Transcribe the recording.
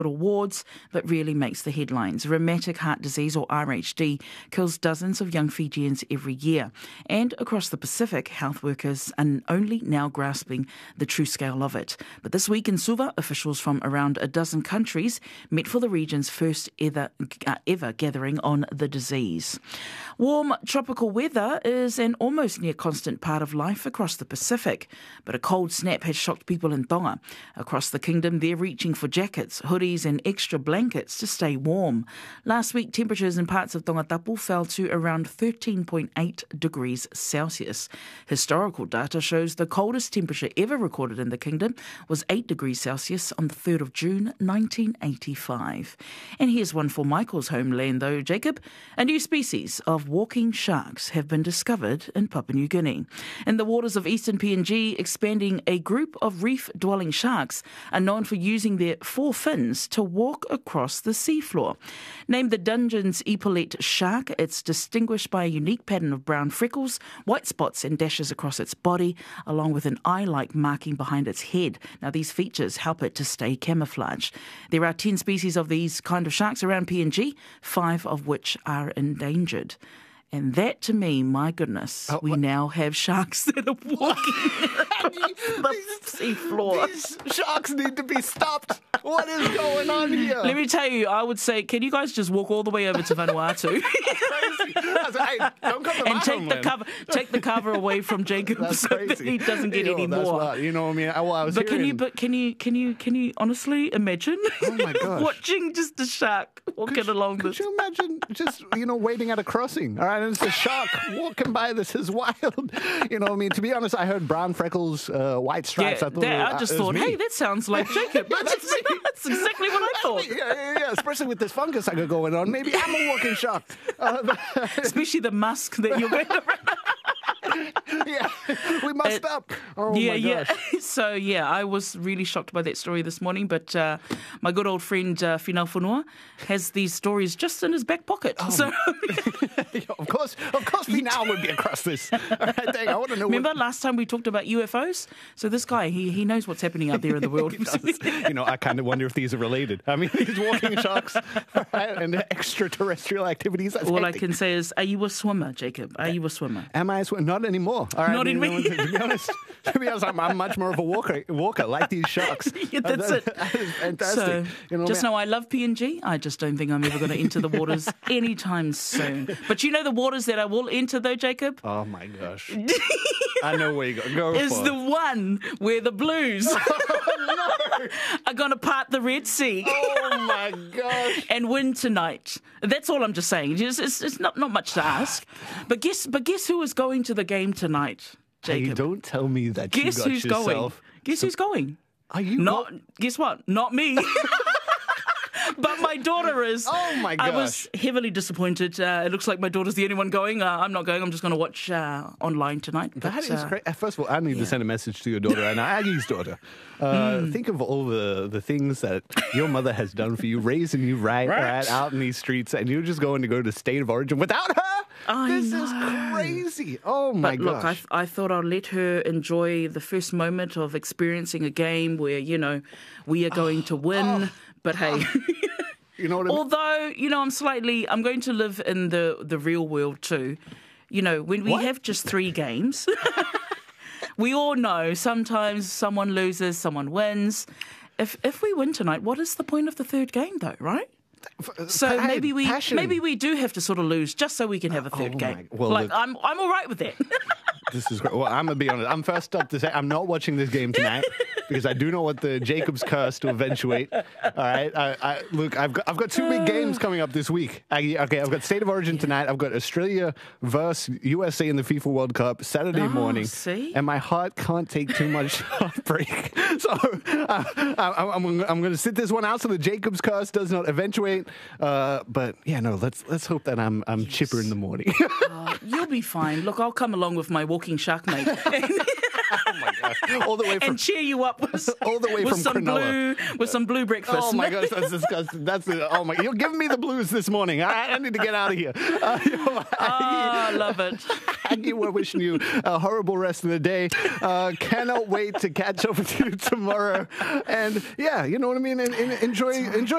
awards, but rarely makes the headlines. Rheumatic heart disease, or RHD, kills dozens of young Fijians every year. And across the Pacific, health workers are only now grasping the true scale of it. But this week in Suva, officials from around a dozen countries met for the region's first ever gathering on the disease. Warm tropical weather is an almost near constant part of life across the Pacific, but a cold snap has shocked people in Tonga. Across the kingdom, they're reaching for jackets, hoodies and extra blankets to stay warm. Last week, temperatures in parts of Tongatapu fell to around 13.8 degrees Celsius. Historical data shows the coldest temperature ever recorded in the kingdom was 8 degrees Celsius on the 3rd of June 1985. And here's one for Michael's homeland though, Jacob. A new species of walking sharks have been discovered in Papua New Guinea. In the waters of eastern PNG, expanding a group of reef-dwelling sharks are known for using their four fins to walk across the seafloor. Named the Dungeon's epaulette shark, it's distinguished by a unique pattern of brown freckles, white spots and dashes across its body, along with an eye-like marking behind its head. Now, these features help it to stay camouflaged. There are 10 species of these kind of sharks around PNG, 5 of which are endangered. And that, to me, my goodness, we now have sharks that are walking the seafloor. These sharks need to be stopped. What is going on here? Let me tell you, I would say, can you guys just walk all the way over to Vanuatu? Hey, don't come to and my homeland. take the cover away from Jacob so that he doesn't get any more. What, you know what I mean? I was but hearing... can you honestly imagine Oh my gosh. watching just a shark walking along Could this? you imagine just, waiting at a crossing? All right, and it's a shark walking by. This is wild. You know what I mean? To be honest, I heard brown freckles, white stripes. I just thought, hey, that sounds like Jacob. That's exactly what I thought. Yeah. Especially with this fungus I got going on. Maybe I'm a walking shark. Especially the musk that you're wearing. Yeah, we messed up. Oh my gosh. So I was really shocked by that story this morning. But my good old friend Finau Whanua has these stories just in his back pocket. So of course, Finau would be across this. All right, dang, I want to know. Remember last time we talked about UFOs? So this guy, he knows what's happening out there in the world. I kind of wonder if these are related. I mean, these walking sharks, and extraterrestrial activities. All I can say is, are you a swimmer, Jacob? Are you a swimmer? Am I a swimmer? Not anymore. All right, Not in me. To be honest, I'm much more of a walker like these sharks. Yeah, that's it. That is fantastic. So, know I love PNG. I just don't think I'm ever going to enter the waters anytime soon. But the waters that I will enter, though, Jacob? Oh, my gosh. I know where you go. Is the one where the Blues are going to part the Red Sea. Oh, my gosh. And win tonight. That's all I'm just saying. It's not much to ask. But guess who is going to the game tonight, Jacob? Hey, don't tell me that Guess you got who's yourself... going? Guess who's going? Are you not? Guess what? Not me. But my daughter is. Oh, my gosh. I was heavily disappointed. It looks like my daughter's the only one going. I'm not going. I'm just going to watch online tonight. That is great. First of all, I need to send a message to your daughter and Aggie's daughter. Think of all the things that your mother has done for you, raising you right out in these streets, and you're just going to go to State of Origin without her? This is crazy. Oh, my gosh. Look, I thought I'd let her enjoy the first moment of experiencing a game where, we are going to win. But hey, you know what I mean? Although, I'm going to live in the real world too. When we have just 3 games, we all know sometimes someone loses, someone wins. If we win tonight, what is the point of the 3rd game though, right? So maybe we do have to sort of lose just so we can have a 3rd game. I'm all right with that. This is great. Well, I'm going to be honest. I'm first up to say I'm not watching this game tonight because I do know what the Jacob's curse to eventuate. All right. Look, I've got 2 big games coming up this week. Okay, I've got State of Origin tonight. I've got Australia versus USA in the FIFA World Cup Saturday morning. See? And my heart can't take too much heartbreak. So I'm going to sit this one out so the Jacob's curse does not eventuate. But let's hope that I'm chipper in the morning. You'll be fine. Look, I'll come along with my walking shark mate. Oh my gosh! All the way from and cheer you up with, all the way with from some Cronulla. with some blue breakfast. Oh my gosh, that's disgusting. Oh my! You're giving me the blues this morning. I need to get out of here. I love it. Aggie, we're wishing you a horrible rest of the day. Cannot wait to catch up with you tomorrow. And yeah, you know what I mean. Enjoy